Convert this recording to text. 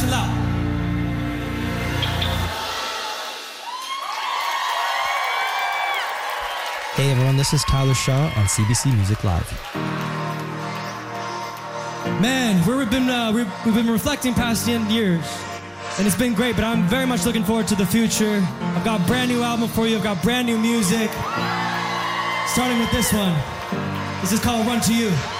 and loud. Hey everyone, this is Tyler Shaw on CBC Music Live. Man, we've been reflecting past the years, and it's been great, but I'm very much looking forward to the future. I've got a brand new album for you. I've got brand new music, starting with this one. This is called Run to You.